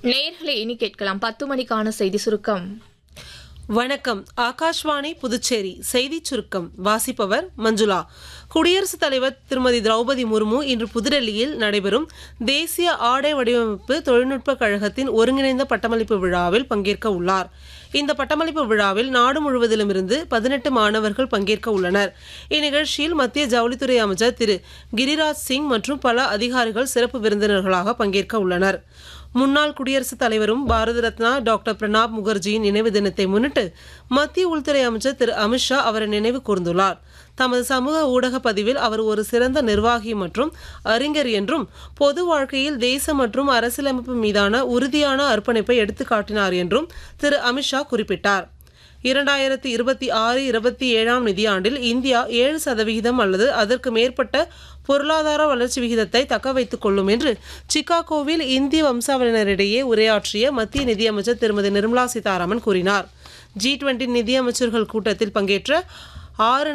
நேயர்களே இனி கேட்கலாம் 10 மணிக்கான செய்தி சுருக்கம். வணக்கம். ஆகாஷ்வாணி புதுச்சேரி செய்திச் சுருக்கம் வாசிப்பவர் மஞ்சுளா. குடியரசுத் தலைவர் திருமதி திரௌபதி முர்மு இன்று புதுடெல்லியில் நடைபெறும் தேசிய ஆடை வடிவமைப்பு தொழில்நுட்ப கழகத்தின் ஒருங்கிணைந்த பட்டமளிப்பு விழாவில் பங்கேற்க உள்ளார். இந்த பட்டமளிப்பு விழாவில் நாடு முழுவதிலுமிருந்து 18 மாணவர்கள் பங்கேற்க உள்ளனர். இந்நிகழ்ச்சியில் மத்திய ஜவுளித்துறை அமைச்சர் திரு கிரிராஜ் சிங் மற்றும் பல அதிகாரிகள் சிறப்பு விருந்தினர்களாக பங்கேற்க உள்ளனர். முன்னாள் குடியரசுத் தலைவரும் பாரத ரத்னா டாக்டர் பிரணாப் முகர்ஜியின் நினைவு தினத்தை முன்னிட்டு மத்திய உள்துறை அமைச்சர் திரு அமித்ஷா அவரை நினைவு கூர்ந்துள்ளார். தமது சமூக ஊடக பதிவில் அவர் ஒரு சிறந்த நிர்வாகி மற்றும் அறிஞர் என்றும் பொது வாழ்க்கையில் தேச மற்றும் அரசியலமைப்பு மீதான உறுதியான அர்ப்பணிப்பை எடுத்துக்காட்டினார் என்றும் திரு அமித்ஷா குறிப்பிட்டார். 2026-27 நிதியாண்டில் இந்தியா 7% அல்லது அதற்கு மேற்பட்ட பொருளாதார வளர்ச்சி விகிதத்தை தக்க வைத்துக் கொள்ளும் என்று சிகாகோவில் இந்திய வம்சாவளியினரிடையே உரையாற்றிய மத்திய நிதியமைச்சர் திருமதி நிர்மலா சீதாராமன் கூறினார். G20 நிதியமைச்சர்கள் கூட்டத்தில் பங்கேற்ற 6